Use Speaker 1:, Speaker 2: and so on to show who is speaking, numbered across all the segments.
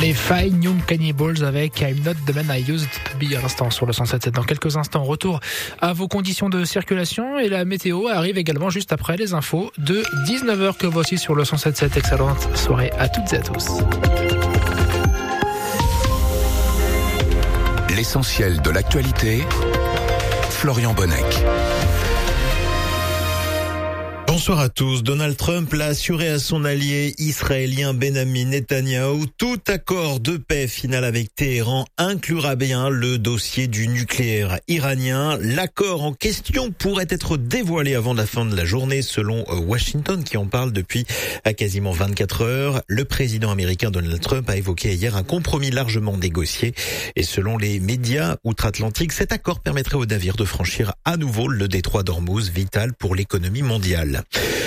Speaker 1: les Fine Young Cannibals avec I'm Not the Man I Used to Be à l'instant sur le 107.7. Dans quelques instants, retour à vos conditions de circulation et la météo arrive également juste après les infos de 19h que voici sur le 107.7. Excellente soirée à toutes et à tous.
Speaker 2: L'essentiel de l'actualité, Florian Bonnec.
Speaker 3: Bonsoir à tous. Donald Trump l'a assuré à son allié israélien Benjamin Netanyahou. Tout accord de paix final avec Téhéran inclura bien le dossier du nucléaire iranien. L'accord en question pourrait être dévoilé avant la fin de la journée selon Washington qui en parle depuis quasiment 24 heures. Le président américain Donald Trump a évoqué hier un compromis largement négocié et selon les médias outre-Atlantique, cet accord permettrait aux navires de franchir à nouveau le détroit d'Ormuz, vital pour l'économie mondiale.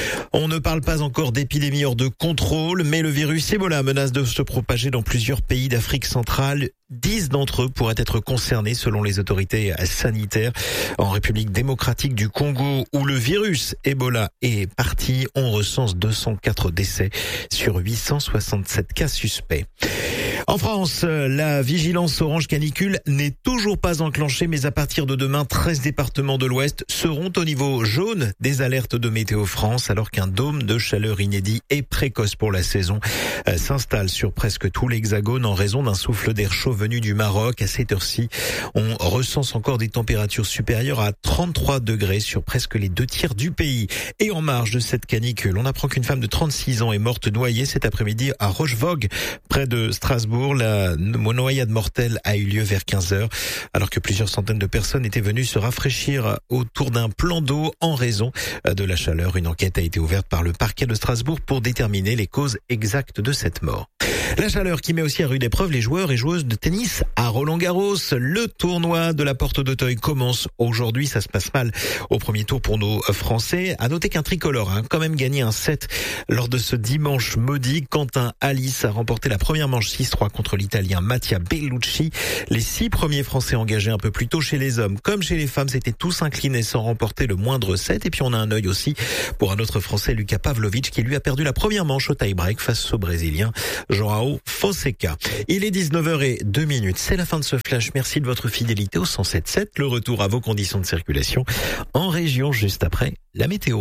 Speaker 3: On ne parle pas encore d'épidémie hors de contrôle, mais le virus Ebola menace de se propager dans plusieurs pays d'Afrique centrale. 10 d'entre eux pourraient être concernés selon les autorités sanitaires. En République démocratique du Congo, où le virus Ebola est parti, on recense 204 décès sur 867 cas suspects. En France, la vigilance orange canicule n'est toujours pas enclenchée, mais à partir de demain, 13 départements de l'Ouest seront au niveau jaune des alertes de Météo France, alors qu'un dôme de chaleur inédit et précoce pour la saison s'installe sur presque tout l'Hexagone en raison d'un souffle d'air chaud venu du Maroc. À cette heure-ci, on recense encore des températures supérieures à 33 degrés sur presque les 2/3 du pays. Et en marge de cette canicule, on apprend qu'une femme de 36 ans est morte noyée cet après-midi à Rochevogue, près de Strasbourg. La noyade mortelle a eu lieu vers 15h, alors que plusieurs centaines de personnes étaient venues se rafraîchir autour d'un plan d'eau en raison de la chaleur. Une enquête a été ouverte par le parquet de Strasbourg pour déterminer les causes exactes de cette mort. La chaleur qui met aussi à rude épreuve les joueurs et joueuses de tennis à Roland-Garros. Le tournoi de la Porte d'Auteuil commence aujourd'hui. Ça se passe mal au premier tour pour nos Français. À noter qu'un tricolore a quand même gagné un set lors de ce dimanche maudit. Quentin Alice a remporté la première manche 6-3 contre l'Italien Mattia Bellucci. Les 6 premiers Français engagés un peu plus tôt chez les hommes comme chez les femmes s'étaient tous inclinés sans remporter le moindre set. Et puis on a un œil aussi pour un autre Français, Luka Pavlovic, qui lui a perdu la première manche au tie-break face au Brésilien João Fonseca. Il est 19h02. C'est la fin de ce flash. Merci de votre fidélité au 107.7. Le retour à vos conditions de circulation en région juste après la météo.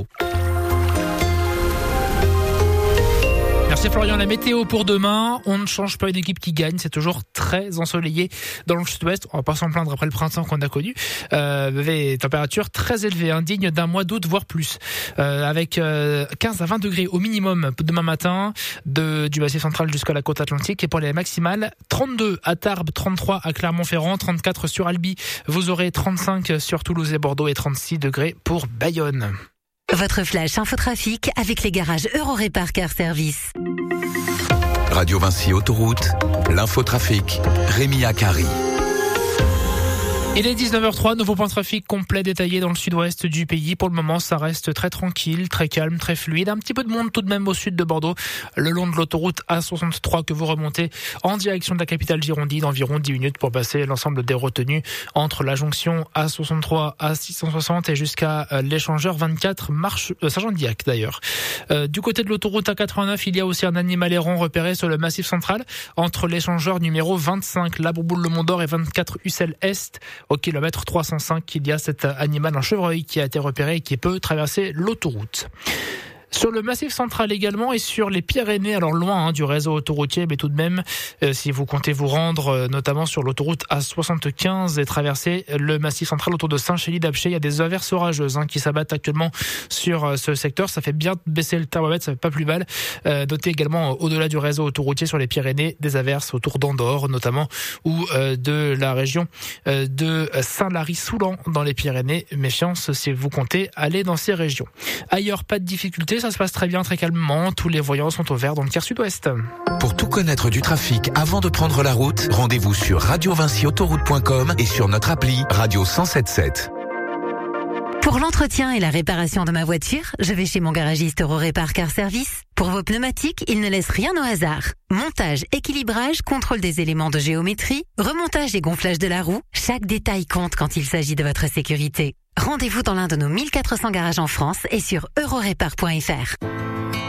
Speaker 1: Merci Florian. La météo pour demain, on ne change pas une équipe qui gagne, c'est toujours très ensoleillé dans le sud-ouest. On va pas s'en plaindre après le printemps qu'on a connu. Des températures très élevées, dignes d'un mois d'août voire plus, avec 15 à 20 degrés au minimum demain matin du Massif central jusqu'à la côte atlantique. Et pour les maximales, 32 à Tarbes, 33 à Clermont-Ferrand, 34 sur Albi. Vous aurez 35 sur Toulouse et Bordeaux et 36 degrés pour Bayonne.
Speaker 4: Votre flash infotrafic avec les garages Eurorépar Car Service.
Speaker 2: Radio Vinci Autoroute, l'infotrafic, Rémi Akari.
Speaker 1: Il est 19h03, nouveau point de trafic complet détaillé dans le sud-ouest du pays. Pour le moment, ça reste très tranquille, très calme, très fluide. Un petit peu de monde tout de même au sud de Bordeaux, le long de l'autoroute A63 que vous remontez en direction de la capitale Gironde d'environ 10 minutes pour passer l'ensemble des retenues entre la jonction A63, A660 et jusqu'à l'échangeur 24 marche Saint-Jean-d'Iac d'ailleurs. Du côté de l'autoroute A89, il y a aussi un animal errant repéré sur le massif central entre l'échangeur numéro 25, La Bourboule-le-Mont-d'Or et 24 Ussel-Est. Au kilomètre 305, il y a cet animal, un chevreuil, qui a été repéré et qui peut traverser l'autoroute. Sur le Massif central également et sur les Pyrénées, alors loin du réseau autoroutier, mais tout de même, si vous comptez vous rendre notamment sur l'autoroute A75 et traverser le Massif central autour de Saint-Chély-d'Apcher, il y a des averses orageuses qui s'abattent actuellement sur ce secteur. Ça fait bien baisser le thermomètre, ça fait pas plus mal. Notez également au-delà du réseau autoroutier sur les Pyrénées, des averses autour d'Andorre notamment, ou de la région de Saint-Lary-Soulan dans les Pyrénées. Méfiance si vous comptez aller dans ces régions. Ailleurs, pas de difficultés. Ça se passe très bien, très calmement. Tous les voyants sont au vert dans le tiers sud-ouest.
Speaker 2: Pour tout connaître du trafic avant de prendre la route, rendez-vous sur radiovinciautoroute.com et sur notre appli Radio 107.7.
Speaker 4: Pour l'entretien et la réparation de ma voiture, je vais chez mon garagiste Eurorépar Car Service. Pour vos pneumatiques, il ne laisse rien au hasard. Montage, équilibrage, contrôle des éléments de géométrie, remontage et gonflage de la roue, chaque détail compte quand il s'agit de votre sécurité. Rendez-vous dans l'un de nos 1400 garages en France et sur eurorépar.fr.